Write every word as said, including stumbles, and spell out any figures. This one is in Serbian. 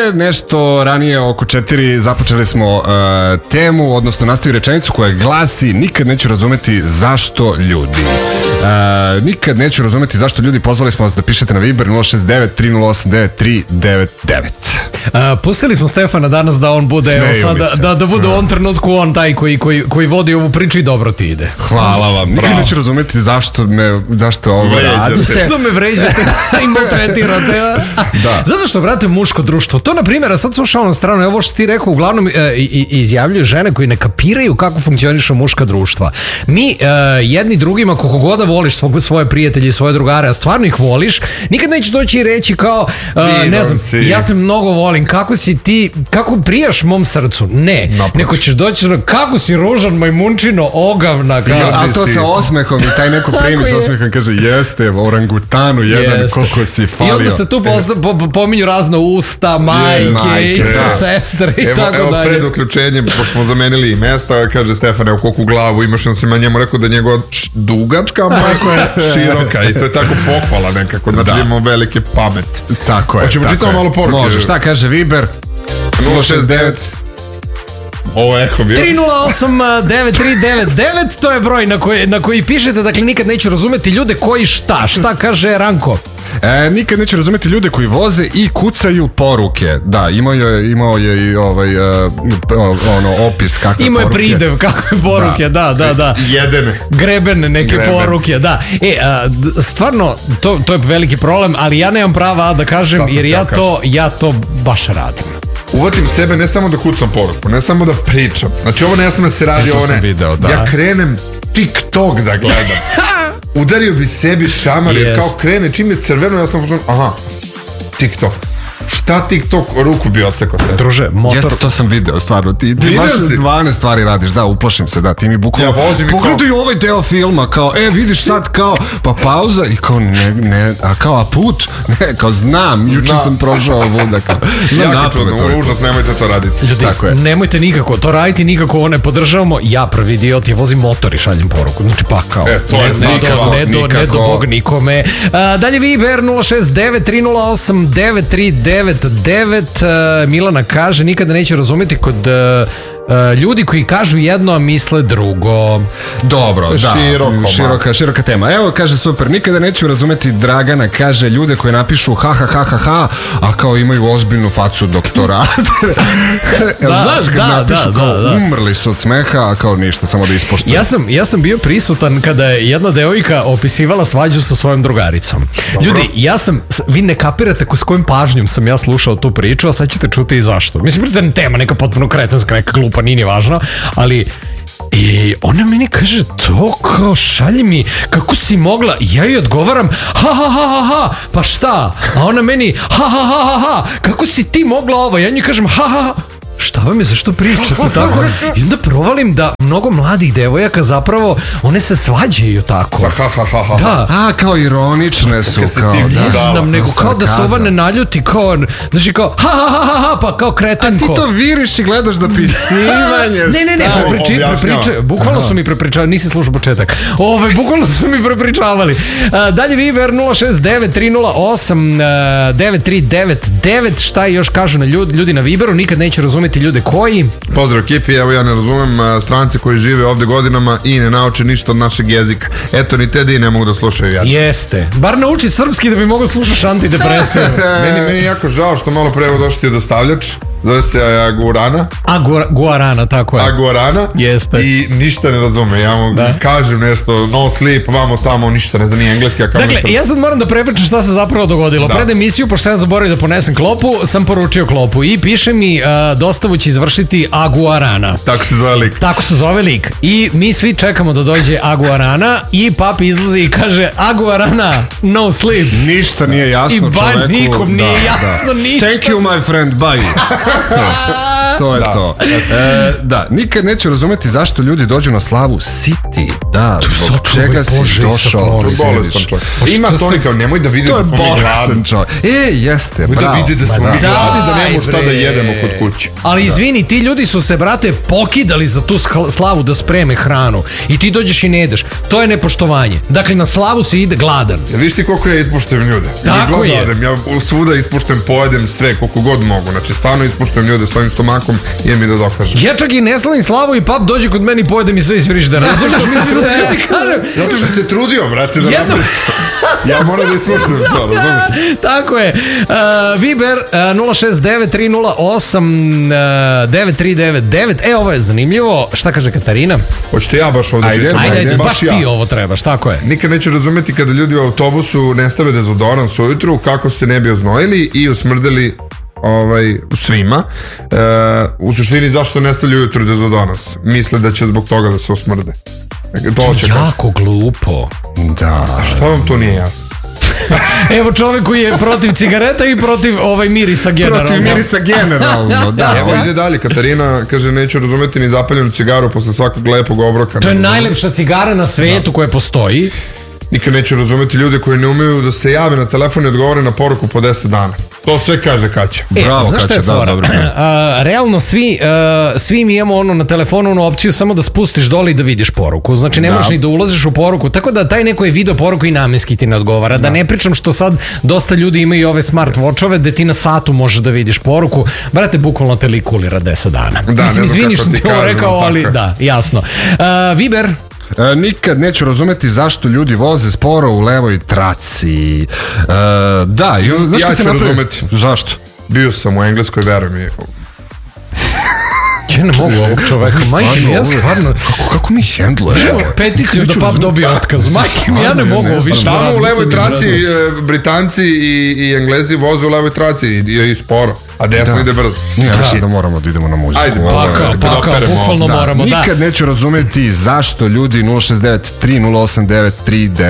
nešto ranije oko četiri započeli smo uh, temu, odnosno nastavi rečenicu koja glasi: nikad neću razumeti zašto ljudi. Uh, nikad neću razumeti zašto ljudi. Pozvali smo vas da pišete na Viber nula šest devet tri nula osam devet tri devet devet. Uh, pustili smo Stefana danas da on bude, evo, sada, da, da bude u ovom trenutku on taj koji, koji, koji vodi ovu priču i dobro ti ide. Hvala vam. Nikad neću razumeti zašto me, zašto ovo radite. Što me vređate i maltretirate. Da. Zato što, brate, muško društvo, to na primjer, a sad slušao na stranu, ovo što ti rekao, uglavnom e, i, izjavljuju žene koji ne kapiraju kako funkcionišu muška društva. Mi e, jedni drugima, koliko god da voliš svog, svoje prijatelje i svoje drugare, a stvarno ih voliš, nikad neće doći i reći kao, e, ne znam, si. ja te mnogo volim, kako si ti, kako prijaš mom srcu. Ne, naprotiv. Neko ćeš doći, kako si ružan majmunčino, ogavna. Kao, a to sa osmehom i taj neko primi s osmehom kaže, jeste, orangutanu jedan, jeste. Koliko si falio. I onda se tu pos, po, pominju razna usta, majke, majke i da. Sestre i evo, tako evo dalje. Evo pred uključenjem, pošto smo zamenili mesta, kaže Stefan, evo koliko glavu imaš, on sam njemu rekao da je njegova dugačka, majko je široka i to je tako pohvala nekako, znači da. Imamo velike pamet. Tako je. Hoćemo čitati malo poruke. Može, šta kaže Viber? nula šest devet Ovo je eho bio. tri nula osam devet tri devet devet, to je broj na koji, na koji pišete, dakle nikad neću razumeti ljude koji šta, šta kaže Ranko? E, nikad neću razumeti ljude koji voze i kucaju poruke. Da, imao je, imao je i ovaj, uh, ono, opis kakve imao poruke. Imao je pridev kakve poruke, da, da, da. da. Jedene. Grebene neke Greben. poruke, da. E, a, stvarno, to, to je veliki problem, ali ja nemam prava da kažem, jer ja to, ja to baš radim. Uvatim sebe ne samo da kucam poruku, ne samo da pričam. Znači ovo ne smije da se radi, ovo ne. Video, da. Ja krenem TikTok da gledam. Udario bi sebi šamar, yes. Jer kao krene, čim je crveno, ja sam pozvan, aha, TikTok. Šta TikTok ruku bi odsekao sve? Druže, motor... Jeste, to sam video, stvarno. Ti, ti baš dvanaest stvari radiš, da, uplašim se, da, ti mi bukvalno... Ja vozim i kao... Pogledaj ovaj deo filma, kao, e, vidiš sad, kao, pa pauza i kao, ne, ne, a kao, a put? Ne, kao, znam, juče sam prošao ovuda, kao... Jako čudno, užas, nemojte to raditi. Ljudi, tako je. Nemojte nikako, to raditi nikako, ne podržavamo. Ja prvi idiot, ja vozim motor i šaljem poruku, znači pa kao... E, to je ne, nikako, ne, do, ne do bog nikome. A, dalje Viber nula šest devet tri nula osam devet tri devet devet. Uh, Milana kaže, nikada neće razumjeti kod uh, uh, ljudi koji kažu jedno, a misle drugo. Dobro, da, Široko, široka, široka tema. Evo, kaže, super, nikada neću razumjeti, Dragana kaže, ljude koji napišu ha ha ha ha ha, a kao imaju ozbiljnu facu doktora. Jel da, znaš kad da, napišu da, kao da, da. umrli su od smeha, a kao ništa, samo da ispoštuju. Ja sam, ja sam bio prisutan kada je jedna devojka opisivala svađu sa svojom drugaricom. Dobro. Ljudi, ja sam, vi ne kapirate s kojim pažnjom sam ja slušao tu priču, a sad ćete čuti i zašto. Mislim, da je tema neka potpuno kretenska, neka glupa, nije ni važno, ali i ona meni kaže to kao šalji mi kako si mogla i ja joj odgovaram ha ha ha ha ha pa šta, a ona meni ha ha ha ha ha kako si ti mogla ovo, ja njoj kažem ha ha ha šta vam je, zašto pričate tako? I onda provalim da mnogo mladih devojaka zapravo, one se svađaju tako. Sa ha ha ha ha. Da. A, kao ironične su, kao, ne da, znam, nego kao da se ova ne naljuti, kao, znači kao, ha ha ha ha ha, pa kao kretenko. A ti to viriš i gledaš dopisivanje. Ne, ne, ne, prepriči, prepriča, bukvalno su mi prepričavali, nisi slušao početak. Ove, bukvalno su mi prepričavali. A, dalje Viber nula šest devet tri nula osam devet tri devet devet, šta još kažu na ljudi, ljudi na Viberu, nikad neće razumjeti ljude koji... Pozdrav ekipi, evo ja ne razumem strance koji žive ovdje godinama i ne nauče ništa od našeg jezika. Eto, ni te di ne mogu da slušaju ja. Jeste. Bar nauči srpski da bi mogo slušaš antidepresiju. meni, meni je jako žao što malo pre došli ti dostavljač. Zove se Guarana. A Guarana, tako je. A Guarana. Jeste. I ništa ne razume. Ja mu da. kažem nešto, no sleep, vamo tamo, ništa ne znam, nije engleski. Ja dakle, sam... ja sad moram da prepričam šta se zapravo dogodilo. Da. Pred emisiju, pošto sam zaboravio da ponesem klopu, sam poručio klopu i piše mi uh, dostavu će izvršiti A Guarana. Tako se zove lik. Tako se zove lik. I mi svi čekamo da dođe A Guarana i papi izlazi i kaže A Guarana, no sleep. Ništa nije jasno čoveku. I ba nikom nije da, jasno da. ništa. Thank you my friend, bye. To je Da. to. E, da, nikad neću razumeti zašto ljudi dođu na slavu siti. Da, zbog sačuvaj čega si Bože, došao. Isakon. da To je bolestan sediš. čovjek. Pa Ima što to ste- oni kao, nemoj da vide To da je smo mi gladni. bolestan čovjek. E, jeste, Nemoj da bravo. vide da smo mi daj, gladni, da nemamo šta da bre. jedemo kod kuće. Ali izvini, ti ljudi su se, brate, pokidali za tu sk- slavu da spreme hranu i ti dođeš i ne jedeš. To je nepoštovanje. Dakle, na slavu se ide gladan. Jel viš ti koliko ja ispuštujem ljude? Tako Gdje god je. odem, ja svuda ispuštujem, pojedem sve, koliko god mogu. Znači, stvarno ispuštujem ljude svojim stomakom i mi da dokažem. Ja čak i ne slavim slavu i pap dođe kod meni i pojede mi sve iz frižidera. Razumiješ, mislim da ja ti kažem. Zato što se trudio, brate, da Jedno- napraviš to. Ja moram da ispuštujem to, razumiješ? Tako je. Uh, Viber uh, nula šest devet tri nula osam devet tri devet devet. E, ovo je zanimljivo. Šta kaže Katarina? Hoćete ja baš ovdje Ajde, čitam? Ajde, ajde, baš Baš ti ja. ovo trebaš, tako je. Nikad neću razumeti kada ljudi u autobusu ne stave dezodorans ujutru, kako se ne bi oznojili i usmrdili ovaj, svima. E, u suštini zašto ne stavljaju ujutru dezodorans? Misle da će zbog toga da se usmrde. To će kaži. Jako glupo. Da. Što vam to nije jasno? Evo čovek koji je protiv cigareta i protiv ovaj mirisa generalno. Protiv mirisa generalno, da. Evo ide dalje, Katarina kaže neću razumeti ni zapaljenu cigaru posle svakog lepog obroka. To je Ne razumem. najlepša cigara na svetu koja postoji. Nikad neću razumeti ljude koji ne umeju da se jave na telefon i odgovore na poruku po deset dana. To sve kaže Kaća. Bravo, e, znaš šta je Kaća, da, fora? dobro. A, realno svi, a, svi mi imamo ono na telefonu onu opciju samo da spustiš dole i da vidiš poruku. Znači ne Da. moraš ni da ulaziš u poruku. Tako da taj neko je video poruku i namenski ti ne odgovara. Da ne pričam što sad dosta ljudi imaju ove smart watchove gde ti na satu možeš da vidiš poruku. Brate, bukvalno te likulira deset dana. Da, ne Mislim, znam izvini kako što ti ti ovo kažem, rekao, ali ali tako je. da, jasno. A, Viber, E, nikad neću razumeti zašto ljudi voze sporo u levoj traci. E, da, i, znaš Ja kad se ću napravi- razumeti. Zašto? Bio sam u Engleskoj, veruj mi. ja ne mogu ovog čoveka. Majke mi, ja Stvarno, stvarno... Kako, kako mi hendlujemo? Peticiju da Neću pap razumeti. dobije otkaz. Majke mi, ja ne Stvarno, mogu ja ne više. znam. Tamo da u levoj nisam traci izgledao. e, Britanci i, i Englezi voze u levoj traci i, i sporo, a desno Da. ide brzo. Ja mislim da moramo da idemo na muziku. Ajde, Ovo je- Pakao, Kad pakao, operemo. bukvalno Da, moramo, da. nikad neću razumeti zašto ljudi nula šest devet tri nula osam devet tri devet